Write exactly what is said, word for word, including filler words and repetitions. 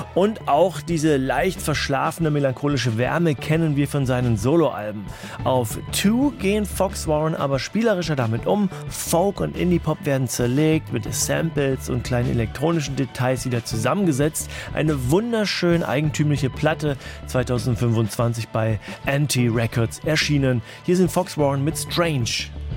Und auch diese leicht verschlafene melancholische Wärme kennen wir von seinen Soloalben. Auf Two gehen Fox Warren aber spielerischer damit um. Folk und Indie-Pop werden zerlegt, mit Samples und kleinen elektronischen Details wieder zusammengesetzt. Eine wunderschön eigentümliche Platte, zweitausendfünfundzwanzig bei Anti Records erschienen. Hier sind Fox Warren mit Strange.